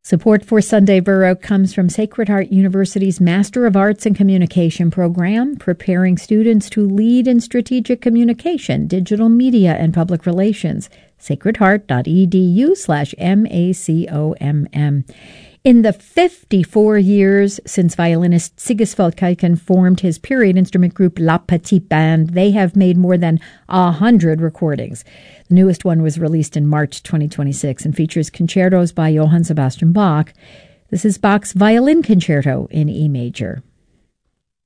Support for Sunday Borough comes from Sacred Heart University's Master of Arts in Communication program, preparing students to lead in strategic communication, digital media, and public relations. sacredheart.edu/MACOMM. In the 54 years since violinist Sigisfeld Kuiken formed his period instrument group La Petite Bande, they have made more than 100 recordings. The newest one was released in March 2026 and features concertos by Johann Sebastian Bach. This is Bach's Violin Concerto in E major.